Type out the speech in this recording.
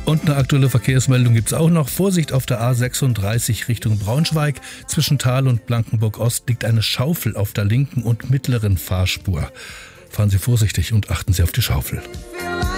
Und eine aktuelle Verkehrsmeldung gibt es auch noch. Vorsicht auf der A36 Richtung Braunschweig. Zwischen Thal und Blankenburg-Ost liegt eine Schaufel auf der linken und mittleren Fahrspur. Fahren Sie vorsichtig und achten Sie auf die Schaufel.